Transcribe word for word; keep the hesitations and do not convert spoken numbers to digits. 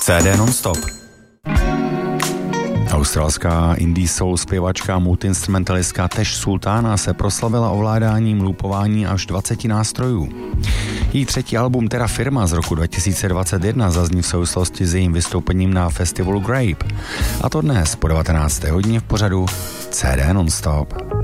C D non-stop. Australská indie soul zpěvačka multiinstrumentalistka Tash Sultana se proslavila ovládáním loopování až dvaceti nástrojů. Její třetí album Terra Firma z roku dva tisíce dvacet jedna zazní v souvislosti s jejím vystoupením na festivalu Grape. A to dnes po devatenácté hodině v pořadu C D non-stop.